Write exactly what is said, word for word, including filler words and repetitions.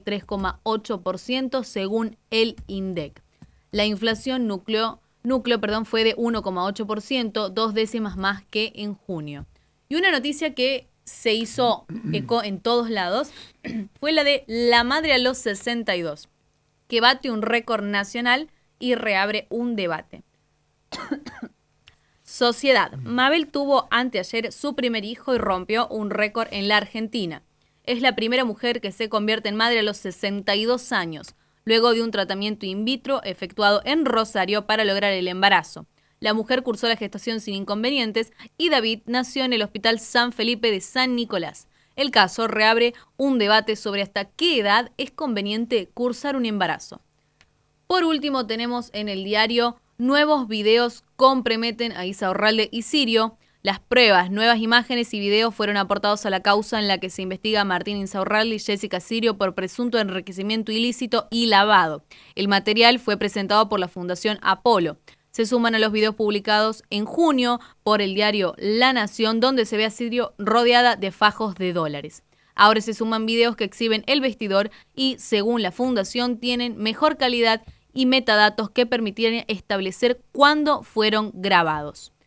tres coma ocho por ciento según el INDEC. La inflación núcleo, núcleo perdón, fue de uno coma ocho por ciento, dos décimas más que en junio. Y una noticia que se hizo eco en todos lados fue la de la madre a los sesenta y dos, que bate un récord nacional y reabre un debate. Sociedad. Mabel tuvo anteayer su primer hijo y rompió un récord en la Argentina. Es la primera mujer que se convierte en madre a los sesenta y dos años, luego de un tratamiento in vitro efectuado en Rosario para lograr el embarazo. La mujer cursó la gestación sin inconvenientes y David nació en el Hospital San Felipe de San Nicolás. El caso reabre un debate sobre hasta qué edad es conveniente cursar un embarazo. Por último, tenemos en el diario: nuevos videos comprometen a Insaurralde y Sirio. Las pruebas, nuevas imágenes y videos fueron aportados a la causa en la que se investiga a Martín Insaurralde y Jessica Sirio por presunto enriquecimiento ilícito y lavado. El material fue presentado por la Fundación Apolo. Se suman a los videos publicados en junio por el diario La Nación, donde se ve a Sirio rodeada de fajos de dólares. Ahora se suman videos que exhiben el vestidor y, según la Fundación, tienen mejor calidad y metadatos que permitirían establecer cuándo fueron grabados.